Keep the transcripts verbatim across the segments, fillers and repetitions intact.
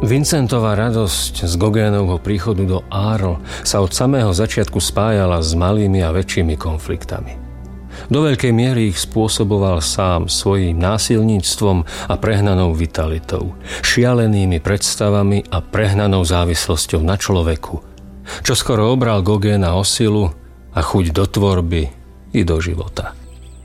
Vincentová radosť z Gauguinovho príchodu do Arles sa od samého začiatku spájala s malými a väčšími konfliktami. Do veľkej miery ich spôsoboval sám svojím násilníctvom a prehnanou vitalitou, šialenými predstavami a prehnanou závislosťou na človeku, čo skoro obral Gauguina o silu a chuť do tvorby i do života.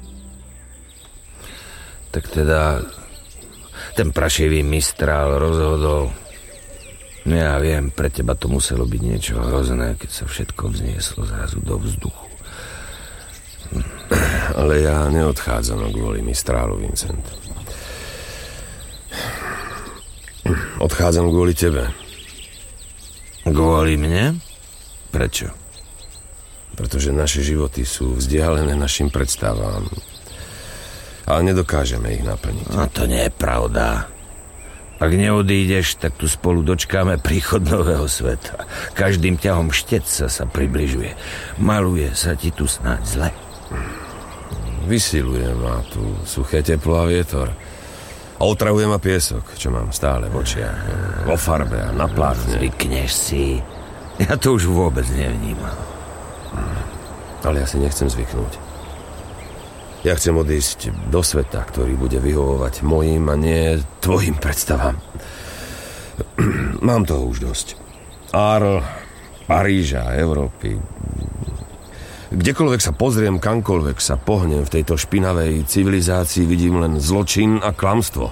Tak teda ten prašivý Mistral rozhodol. Ja viem, pre teba to muselo byť niečo hrozné, keď sa všetko vznieslo zrazu do vzduchu. Ale ja neodchádzam kvôli Mistrálu, Vincent. Odchádzam kvôli tebe. Kvôli mne? Prečo? Pretože naše životy sú vzdialené našim predstavám. Ale nedokážeme ich naplniť. No to nie je pravda. Ak neodídeš, tak tu spolu dočkáme príchod nového sveta. Každým ťahom štetca sa približuje. Maluje sa ti tu snáď zle. Vysiluje ma tu suché teplo a vietor. A otravuje ma piesok, čo mám stále v očiach. Vo farbe a na plátne. Zvykneš si. Ja to už vôbec nevnímam. Ale ja si nechcem zvyknúť. Ja chcem odísť do sveta, ktorý bude vyhovovať mojim a nie tvojim predstavám. Mám toho už dosť. Arles, Paríža, Európy. Kdekoľvek sa pozriem, kamkoľvek sa pohnem v tejto špinavej civilizácii, vidím len zločin a klamstvo.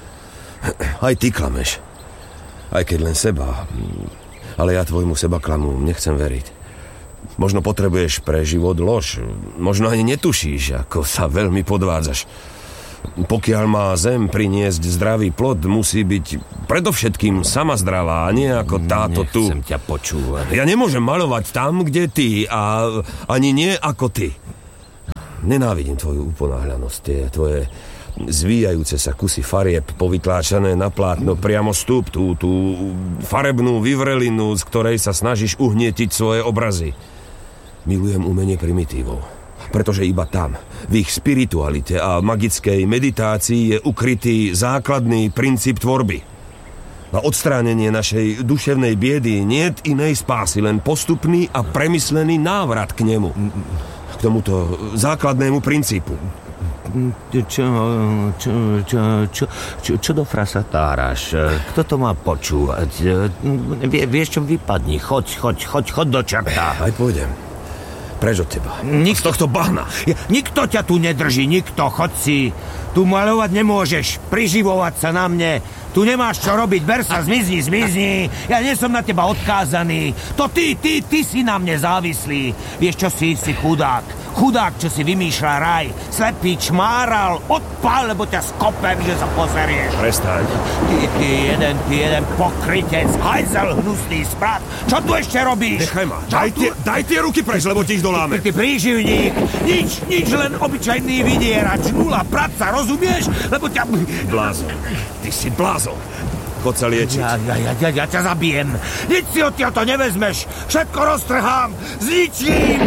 Aj ty klameš. Aj keď len seba. Ale ja tvojmu sebaklamu nechcem veriť. Možno potrebuješ pre život lož. Možno ani netušíš, ako sa veľmi podvádzaš. Pokiaľ má zem priniesť zdravý plod, musí byť predovšetkým sama zdravá, a nie ako táto tu. Nechcem ťa počúvať. Ja nemôžem maľovať tam, kde ty, a ani nie ako ty. Nenávidím tvoju uponáhľanosť, tie tvoje zvíjajúce sa kusy farieb povytláčané na plátno priamo stúp, tú, tú farebnú vyvrelinu, z ktorej sa snažíš uhnietiť svoje obrazy. Milujem umenie primitívov, pretože iba tam, v ich spiritualite a magickej meditácii je ukrytý základný princíp tvorby. Na odstránenie našej duševnej biedy niet inej spásy, len postupný a premyslený návrat k nemu. K tomuto základnému princípu. Čo, čo, čo, čo, čo, čo do frasa táraš? Kto to má počúvať? Vie, vieš čo, vypadni, choď, choď, choď, choď do čerta. Aj pôjdem. Preč od teba. Nik... Z tohto bahna. Nikto ťa tu nedrží, nikto, choď si. Tu maľovať nemôžeš, priživovať sa na mne. Tu nemáš čo robiť, ber sa, zmizni, zmizni. Ja nie som na teba odkázaný. To ty, ty, ty si na mne závislý. Vieš čo si, si chudák. Chudák, čo si vymýšľa raj. Slepý čmáral, odpál, lebo ťa skopem, že sa pozerieš. Prestaň. Ty, ty jeden, ty jeden pokrytec, hajzel, hnusný sprat. Čo tu ešte robíš? Nechaj ma, daj tie, daj tie ruky preč, lebo ti ich doláme. Ty, ty príživník, nič, nič, len obyčajný vydierač, nula práca, rozumieš? Lebo ťa... Blázon, ty si blázon. Chod sa liečiť. Ja, ja, ja, ja, ja ťa zabijem. Nič si odtiaľto nevezmeš. Všetko roztrhám, zničím.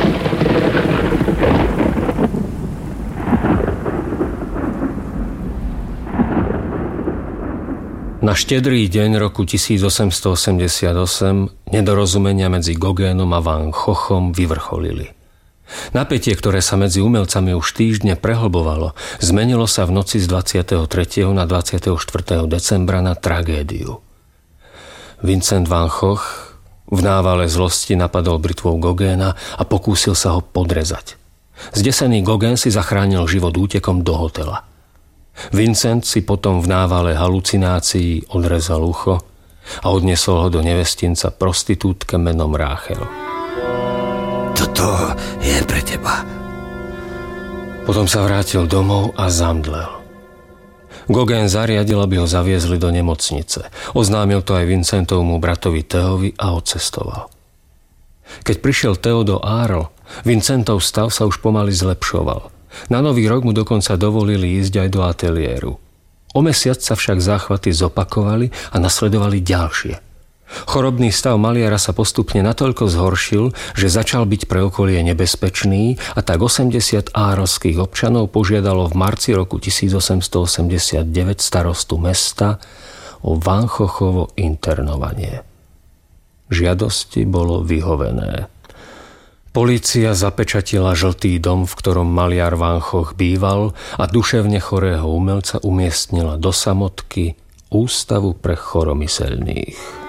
Na štedrý deň roku tisícosemstoosemdesiatosem nedorozumenia medzi Gauguinom a Van Goghom vyvrcholili. Napätie, ktoré sa medzi umelcami už týždne prehlbovalo, zmenilo sa v noci z dvadsiateho tretieho na dvadsiateho štvrtého decembra na tragédiu. Vincent van Gogh v návale zlosti napadol britvou Gauguina a pokúsil sa ho podrezať. Zdesený Gauguin si zachránil život útekom do hotela. Vincent si potom v návale halucinácií odrezal ucho a odniesol ho do nevestinca prostitútke menom Ráchel. Toto je pre teba. Potom sa vrátil domov a zamdlel. Gauguin zariadil, aby ho zaviezli do nemocnice. Oznámil to aj Vincentovmu bratovi Teovi a odcestoval. Keď prišiel Teo do Arles, Vincentov stav sa už pomaly zlepšoval. Na nový rok mu dokonca dovolili ísť aj do ateliéru. O mesiac sa však záchvaty zopakovali a nasledovali ďalšie. Chorobný stav maliara sa postupne natoľko zhoršil, že začal byť pre okolie nebezpečný, a tak osemdesiat árelských občanov požiadalo v marci roku tisícosemstoosemdesiatdeväť starostu mesta o Van Goghovo internovanie. Žiadosti bolo vyhovené. Polícia zapečatila žltý dom, v ktorom maliar Van Gogh býval, a duševne chorého umelca umiestnila do samotky Ústavu pre choromyselných.